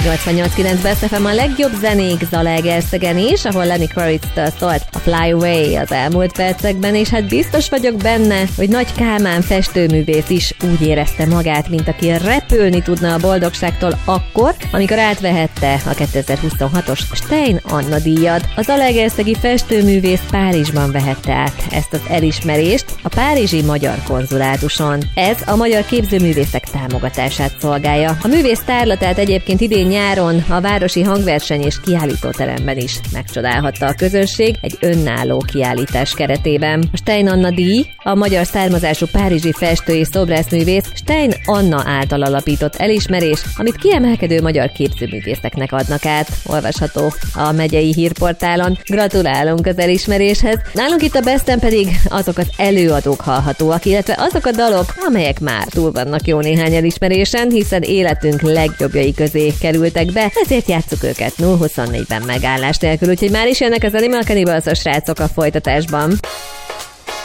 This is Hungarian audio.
88.9 Best FM a legjobb zenék Zalaegerszegen is, ahol Lenny Kravitz-től szólt a Fly Away az elmúlt percekben, és hát biztos vagyok benne, hogy Nagy Kálmán festőművész is úgy érezte magát, mint aki repülni tudna a boldogságtól akkor, amikor átvehette a 2026-os Stein Anna díjat. A zalaegerszegi festőművész Párizsban vehette át ezt az elismerést a párizsi magyar konzulátuson. Ez a magyar képzőművészek támogatását szolgálja. A művész tárlatát egyébként idén nyáron a Városi Hangverseny és Kiállítóteremben is megcsodálhatta a közönség egy önálló kiállítás keretében. A Stein Anna díj a magyar származású párizsi festő és szobrászművész Stein Anna által alapított elismerés, amit kiemelkedő magyar képzőművészeknek adnak át. Olvasható a megyei hírportálon. Gratulálunk az elismeréshez. Nálunk itt a Besten pedig azok az előadók hallhatóak, illetve azok a dalok, amelyek már túl vannak jó néhány elismerésen, hiszen életünk legjobbjai közé kerültek be, ezért játsszuk őket 0-24-ben megállás nélkül, úgyhogy már is jönnek az Animal Cannibals-os srácok a folytatásban.